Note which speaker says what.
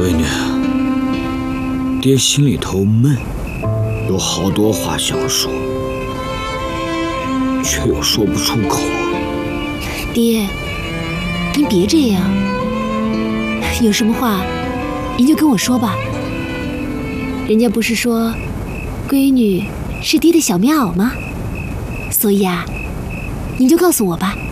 Speaker 1: 闺女，爹心里头闷，有好多话想说，却又说不出口。
Speaker 2: 爹，您别这样，有什么话您就跟我说吧。人家不是说，闺女是爹的小棉袄吗？所以啊，您就告诉我吧。